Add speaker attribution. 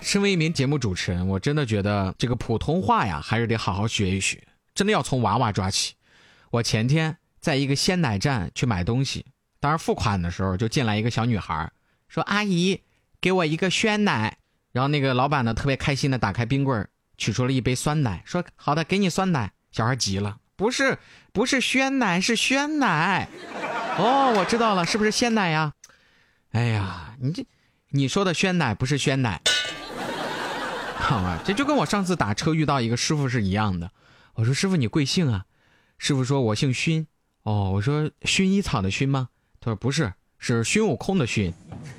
Speaker 1: 身为一名节目主持人，我真的觉得这个普通话呀，还是得好好学一学，真的要从娃娃抓起。我前天在一个鲜奶站去买东西，当时付款的时候就进来一个小女孩，说阿姨给我一个鲜奶，然后那个老板呢特别开心的打开冰柜，取出了一杯酸奶，说好的给你酸奶。小孩急了，不是鲜奶，是宣奶。哦，我知道了，是不是鲜奶呀？哎呀，你说的宣奶不是宣奶。好吧，这就跟我上次打车遇到一个师傅是一样的。我说师傅你贵姓啊？师傅说我姓勋。哦，我说薰衣草的薰吗？他说不是，是孙悟空的孙。